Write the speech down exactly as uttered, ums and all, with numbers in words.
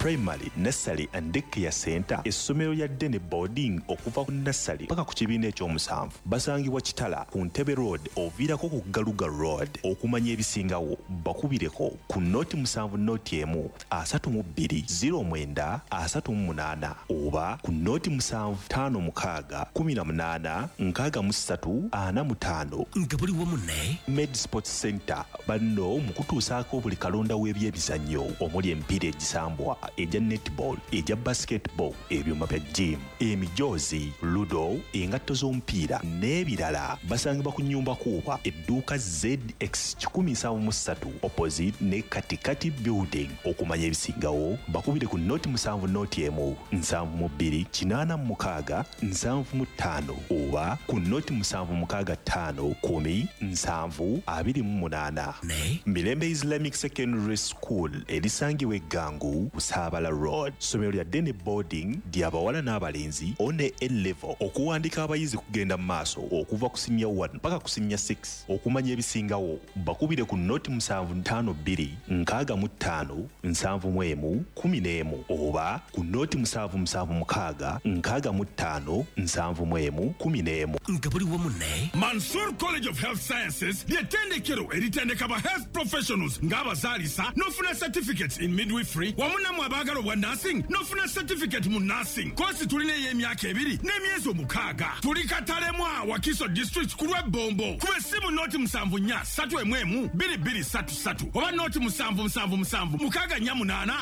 primary, nursery and daycare center, essomero lya ddene boarding okuva ku nursery paka ku kibiina ekyomusanvu basangibwa Kitala ku Ntebe Road oviirako ku Galuga Road. Okumanya ebisingawo bakubireko ku noti musanvu noti emu asatu mu bbiri ziro mwenda asatu mu munaana oba ku noti musanvu ttaano mukaaga kumi na munaana nkaaga mu ssatu ana mu ttaano. Nga buli wamu ne Med Sports Center banno mu kutuusaako buli kalonda w'ebyebizannyo omuli emipiira egisambwa egya netball egya basketball ebyuma bya gym emijoozi ludo engatto z'omupiira n'ebirala basangibwa ku nnyumba kuuba edduuka Z X kikumi nsanvu mu ssatu opposite ne Katikati building. Okumanya ebisingawo bakubire ku noti musanvu noti emu nsanvu mu bbiri kinaana mu mukaaga nsanvu mu ttaano oba ku noti musanvu mukaaga ttaano kumi nsanvu abiri mu munaana. ne Mirembe Islamic Secondary School erisangibwa Eggangu Busaabala Road. Ssomero lya ddene boarding ly'abawala n'abalenzi one A level okuwandiika abayizi kugenda mu maaso okuva ku senior one mpaka ku senior six. Okumanya ebisingawo bakubire ku noti musanvu ttaano bbiri nkaaga mu ttaano nsanvu mu emu kumi n'emu oba ku noti musanvu musanvu mukaaga nkaaga mu ttaano nsanvu mu emu kumi n'emu. nga buli wamu ne Mansour College of Health Sciences ly'ettendekero eritendeka ba health professionals ng'abazaalisa n'ofuna certificates in midwifery wamu nammwe abaagala obwa nursing n'ofuna certificate mu nursing. Koosi tulina ey'emyaka ebiri n'emyezi omukaaga. Tuli Katalemwa Wakiso district ku lw'Ebombo. Kuba essimu noti musanvu nnya ssatu emu emu bbiri bbiri ssatu ssatu oba noti musanvu musanvu musanvu mukaaga nnya munaana